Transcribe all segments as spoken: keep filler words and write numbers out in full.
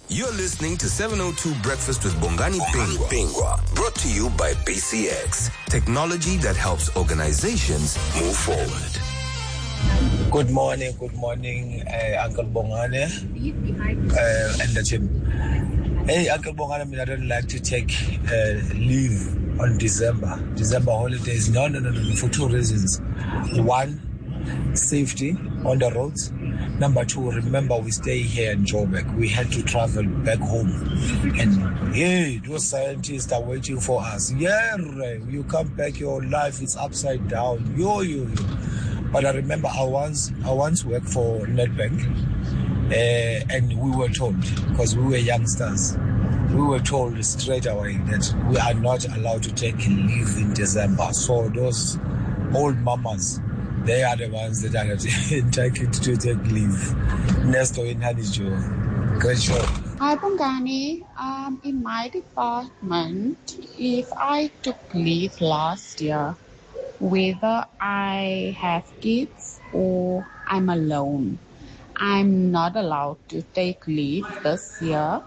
You're listening to seven oh two Breakfast with Bongani Pingwa, brought to you by B C X, technology that helps organizations move forward. Good morning, good morning, uh, Uncle Bongani uh, and the team. Hey, Uncle Bongani, I mean, I don't like to take uh, leave on December. December holidays, no, no, no, no, for two reasons. One, safety on the roads. Number two, remember we stay here in Joburg. We had to travel back home. And hey, those scientists are waiting for us. Yeah, you come back, your life is upside down. Yo, yo, yo. But I remember I once, I once worked for Nedbank, uh, and we were told, because we were youngsters, we were told straight away that we are not allowed to take leave in December. So those old mamas, they are the ones that are entitled to take leave. Nesto in Hanijo. Great show. Hi, Bongani. Um, in my department, if I took leave last year, whether I have kids or I'm alone, I'm not allowed to take leave this year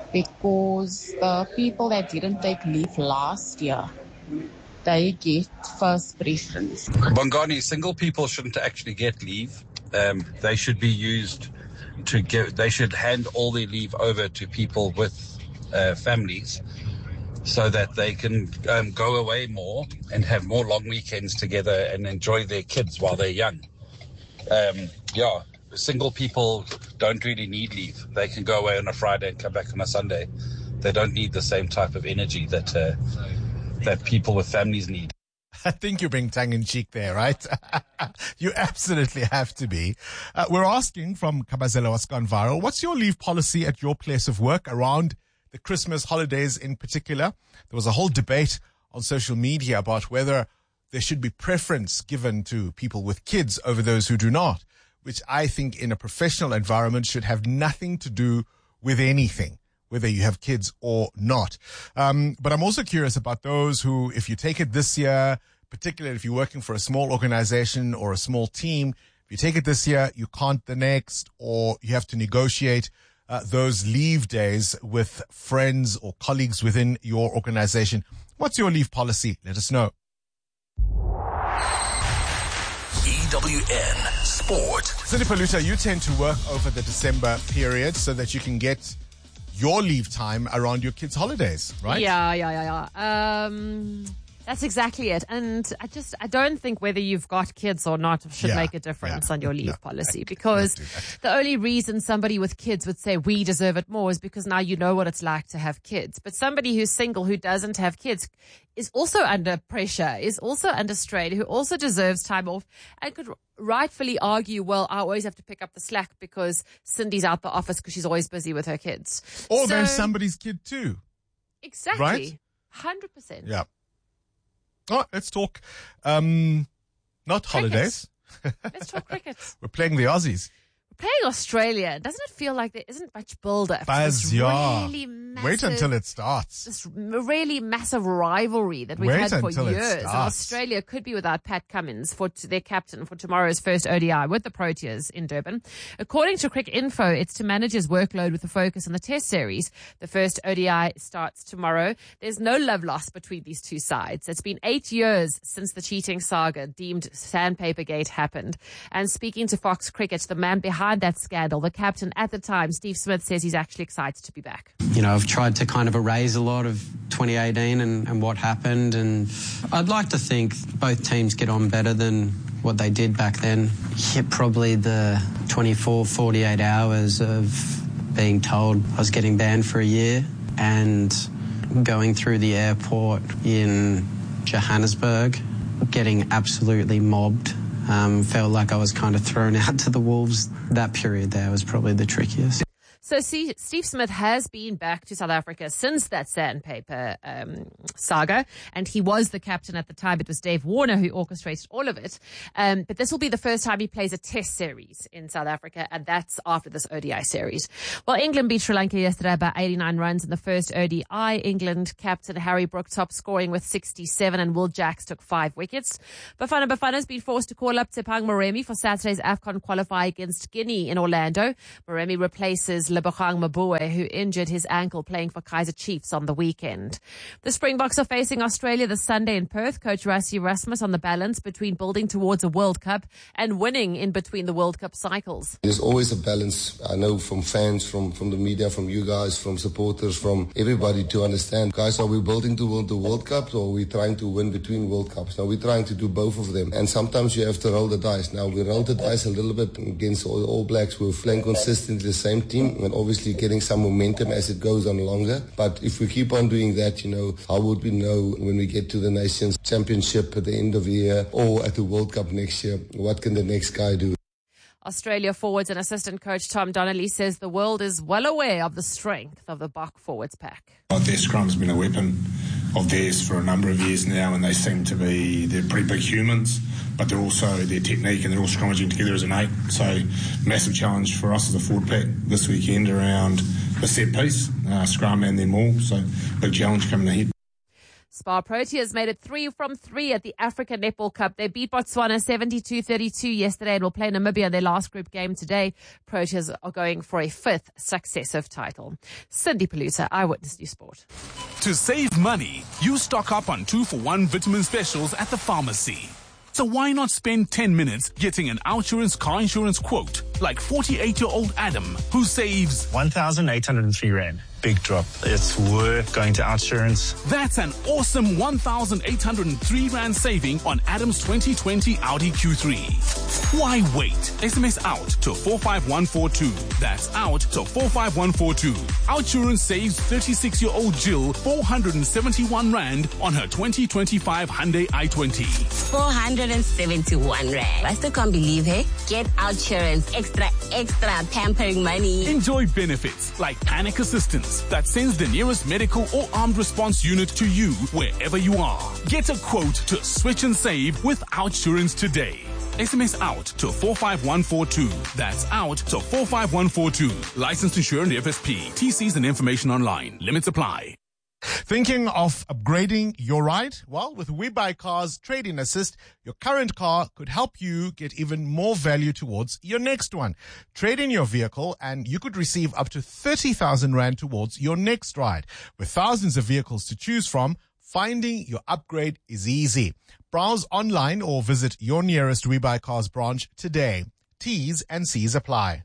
because the people that didn't take leave last year, they get first preference. Bongani, single people shouldn't actually get leave. Um, they should be used to give, they should hand all their leave over to people with uh, families so that they can um, go away more and have more long weekends together and enjoy their kids while they're young. Um, yeah, single people don't really need leave. They can go away on a Friday and come back on a Sunday. They don't need the same type of energy that uh, that people with families need. I think you're being tongue-in-cheek there, right? You absolutely have to be. Uh, we're asking from Kabazela Waskanvaro, what's your leave policy at your place of work around the Christmas holidays in particular? There was a whole debate on social media about whether there should be preference given to people with kids over those who do not, which I think in a professional environment should have nothing to do with anything, whether you have kids or not. Um, but I'm also curious about those who, if you take it this year, particularly if you're working for a small organization or a small team, if you take it this year, you can't the next, or you have to negotiate uh, those leave days with friends or colleagues within your organization. What's your leave policy? Let us know. E W N Sport. Cindy Paluta, you tend to work over the December period so that you can get your leave time around your kids' holidays, right? Yeah, yeah, yeah, yeah. Um, that's exactly it. And I just, I don't think whether you've got kids or not should Yeah, make a difference yeah. on your leave No, policy, I- because don't do that. the only reason somebody with kids would say we deserve it more is because now you know what it's like to have kids. But somebody who's single, who doesn't have kids, is also under pressure, is also under strain, who also deserves time off and could rightfully argue, well, I always have to pick up the slack because Cindy's out the office because she's always busy with her kids. Or So- they're somebody's kid too. Exactly. Right? one hundred percent. Yeah. Oh, let's talk, um, not Cricket. holidays. Let's talk cricket. We're playing the Aussies. Playing Australia, doesn't it feel like there isn't much build-up? Buzz, This yeah. really massive, Wait until it starts. This really massive rivalry that we've Wait had for until it years. And starts. Australia could be without Pat Cummins, for their captain, for tomorrow's first O D I with the Proteas in Durban. According to Cricket Info, it's to manage his workload with a focus on the Test series. The first O D I starts tomorrow. There's no love lost between these two sides. It's been eight years since the cheating saga deemed Sandpapergate happened. And speaking to Fox Cricket, the man behind that scandal, the captain at the time, Steve Smith, says he's actually excited to be back. You know, I've tried to kind of erase a lot of twenty eighteen and, and what happened, and I'd like to think both teams get on better than what they did back then. Yeah, probably the twenty-four, forty-eight hours of being told I was getting banned for a year and going through the airport in Johannesburg, getting absolutely mobbed. Um, felt like I was kind of thrown out to the wolves. That period there was probably the trickiest. So see, Steve Smith has been back to South Africa since that sandpaper um, saga, and he was the captain at the time. It was Dave Warner who orchestrated all of it. Um, but this will be the first time he plays a test series in South Africa, and that's after this O D I series. Well, England beat Sri Lanka yesterday by eighty-nine runs in the first O D I. England captain Harry Brook top scoring with sixty-seven, and Will Jacks took five wickets. Bafana Bafana has been forced to call up Tepang Moremi for Saturday's AFCON qualifier against Guinea in Orlando. Moremi replaces Lebogang Mabue, who injured his ankle playing for Kaizer Chiefs on the weekend. The Springboks are facing Australia this Sunday in Perth. Coach Rassie Erasmus on the balance between building towards a World Cup and winning in between the World Cup cycles. There's always a balance. I know from fans, from, from the media, from you guys, from supporters, from everybody to understand. Guys, are we building to the World Cup or are we trying to win between World Cups? Now, we're trying to do both of them. And sometimes you have to roll the dice. Now, we rolled the dice a little bit against all, all Blacks. We're playing consistently the same team and obviously getting some momentum as it goes on longer. But if we keep on doing that, you know, how would we know when we get to the Nations Championship at the end of the year or at the World Cup next year, what can the next guy do? Australia forwards and assistant coach Tom Donnelly says the world is well aware of the strength of the Bok forwards pack. Their scrum's been a weapon of theirs for a number of years now, and they seem to be, they're pretty big humans, but they're also their technique and they're all scrummaging together as an eight. So massive challenge for us as a forward pack this weekend around the set piece, uh, scrum and then maul. So big challenge coming ahead. Spar Proteas made it three from three at the Africa Netball Cup. They beat Botswana seventy-two thirty-two yesterday and will play Namibia in their last group game today. Proteas are going for a fifth successive title. Cindy Paluta, Eyewitness News Sport. To save money, you stock up on two for one vitamin specials at the pharmacy. So why not spend ten minutes getting an Outsurance car insurance quote like forty-eight-year-old Adam, who saves one thousand eight hundred three rand. Big drop. It's worth going to Outsurance. That's an awesome one thousand eight hundred three rand saving on Adam's twenty twenty Audi Q three. Why wait? S M S out to four five one four two. That's out to four five one four two. Outsurance saves thirty-six-year-old Jill four hundred seventy-one rand on her twenty twenty-five Hyundai i twenty. four hundred seventy-one rand. I still can't believe, hey? Get Outsurance. Extra, extra pampering money. Enjoy benefits like panic assistance that sends the nearest medical or armed response unit to you wherever you are. Get a quote to switch and save with Outsurance today. S M S out to four five one four two. That's out to four five one four two. Licensed insured F S P. T Cs and information online. Limits apply. Thinking of upgrading your ride? Well, with WeBuyCar's Trade-in Assist, your current car could help you get even more value towards your next one. Trade in your vehicle and you could receive up to thirty thousand rand towards your next ride. With thousands of vehicles to choose from, finding your upgrade is easy. Browse online or visit your nearest WeBuyCars branch today. T's and C's apply.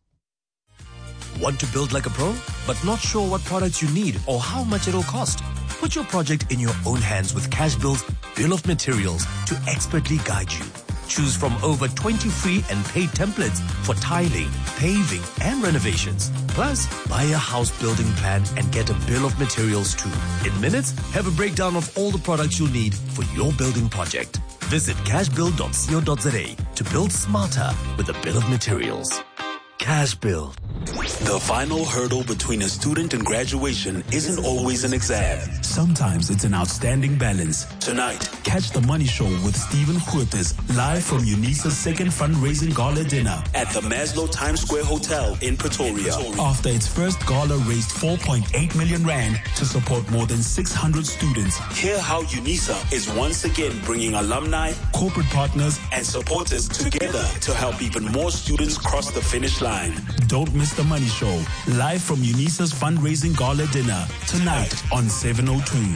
Want to build like a pro, but not sure what products you need or how much it'll cost? Put your project in your own hands with CashBuild's Bill of Materials to expertly guide you. Choose from over twenty free and paid templates for tiling, paving, and renovations. Plus, buy a house building plan and get a bill of materials too. In minutes, have a breakdown of all the products you'll need for your building project. Visit cashbuild dot co dot za to build smarter with a bill of materials. CashBuild. The final hurdle between a student and graduation isn't always an exam. Sometimes it's an outstanding balance. Tonight, catch the Money Show with Stephen Grootes live from UNISA's second fundraising gala dinner at the Maslow Times Square Hotel in Pretoria. After its first gala raised four point eight million rand to support more than six hundred students. Hear how UNISA is once again bringing alumni, corporate partners, and supporters together to help even more students cross the finish line. Don't miss the Money Show, live from UNISA's fundraising gala dinner tonight on seven oh two.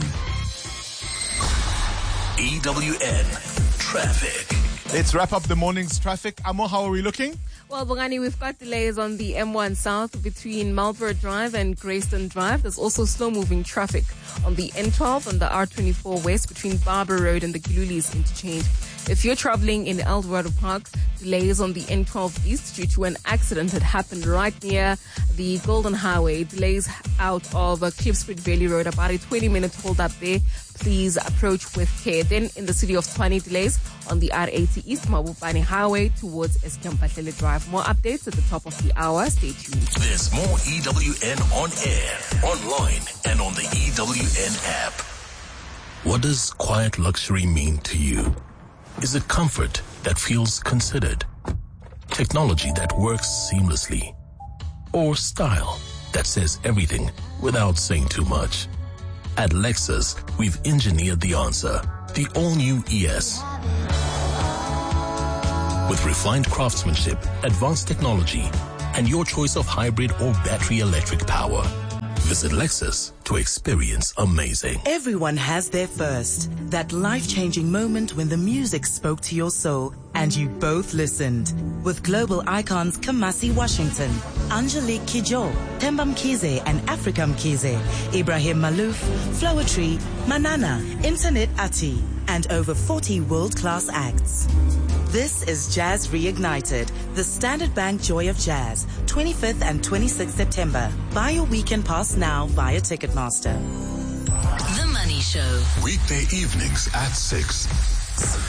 E W N Traffic. Let's wrap up the morning's traffic. Amo, how are we looking? Well, Bongani, we've got delays on the M one South between Marlborough Drive and Greyston Drive. There's also slow-moving traffic on the N twelve and the R twenty-four West between Barber Road and the Gilulis interchange. If you're traveling in Eldorado Park, delays on the N twelve East due to an accident that happened right near the Golden Highway. Delays out of uh, Klipspruit Valley Road, about a twenty minute hold up there. Please approach with care. Then in the city of Tshwane, delays on the R eighty East Mabopane Highway towards Eskampa Drive. More updates at the top of the hour. Stay tuned. There's more E W N on air, online, and on the E W N app. What does quiet luxury mean to you? Is it comfort that feels considered? Technology that works seamlessly? Or style that says everything without saying too much? At Lexus, we've engineered the answer, the all-new E S. With refined craftsmanship, advanced technology, and your choice of hybrid or battery electric power. Visit Lexus to experience amazing. Everyone has their first, that life-changing moment when the music spoke to your soul and you both listened. With global icons Kamasi Washington, Angelique Kidjo, Themba Mkhize and Africa Mkhize, Ibrahim Malouf, Flowetry, Manana, Internet Ati, and over forty world-class acts. This is Jazz Reignited, the Standard Bank Joy of Jazz, twenty-fifth and twenty-sixth September. Buy your weekend pass now via Ticketmaster. The Money Show. Weekday evenings at six.